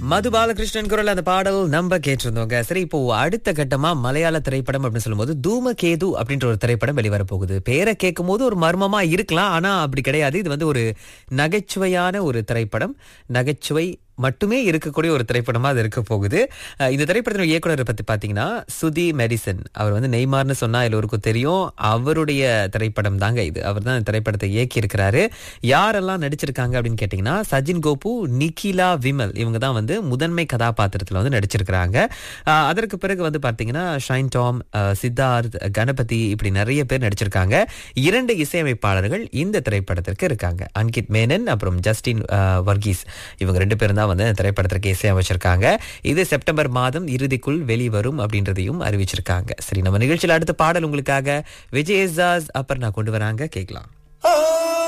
மது பாலகிருஷ்ணன் குரல் அந்த பாடல் நம்ம கேட்டிருந்தோங்க. சரி, இப்போ அடுத்த கட்டமா மலையாள திரைப்படம் அப்படின்னு சொல்லும்போது தூமகேது அப்படின்ற ஒரு திரைப்படம் வெளிவர போகுது. பேரை கேட்கும் போது ஒரு மர்மமா இருக்கலாம், ஆனா அப்படி கிடையாது. இது வந்து ஒரு நகைச்சுவையான ஒரு திரைப்படம். நகைச்சுவை மட்டுமே இருக்கக்கூடிய ஒரு திரைப்படமா அது இருக்க போகுது. இந்த திரைப்படத்தின் இயக்குனர் பத்தி பாத்தீங்கன்னா சுதி மெடிசன். அவர் வந்து நெய்மார்னு சொன்னா எல்லோருக்கும் தெரியும். அவருடைய திரைப்படம் தாங்க இது. அவர் தான் இந்த திரைப்படத்தை இயக்கி இருக்கிறாரு. யாரெல்லாம் நடிச்சிருக்காங்க அப்படின்னு கேட்டீங்கன்னா சஜின் கோபு, நிகிலா விமல், இவங்க தான் வந்து முதன்மை கதாபாத்திரத்துல வந்து நடிச்சிருக்கிறாங்க. அதற்கு பிறகு வந்து பாத்தீங்கன்னா ஷைன் டாம், சித்தார்த், கணபதி, இப்படி நிறைய பேர் நடிச்சிருக்காங்க. 2 இசையமைப்பாளர்கள் இந்த திரைப்படத்திற்கு இருக்காங்க. அன்கித் மேனன் அப்புறம் ஜஸ்டின் வர்கீஸ், இவங்க 2 பேரும் தான் வந்து திரைப்படத்திற்கு இசையமைச்சிருக்காங்க. இது செப்டம்பர் மாதம் இறுதிக்குள் வெளிவரும் அப்படின்றதையும் அறிவிச்சிருக்காங்க. சரி, நம்ம நிகழ்ச்சியில் அடுத்த பாடல் உங்களுக்காக விஜய் எஸ்ஸாஸ் அப்புறம் நான் கொண்டு வராங்க, கேட்கலாம்.